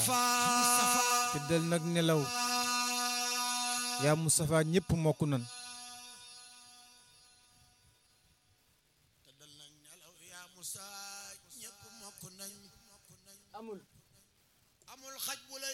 tëddal nag nelaw yaa Moustapha ñépp mokk nan tëddal nag nelaw yaa Musa ñépp mokk nañ amul amul xaj bu lay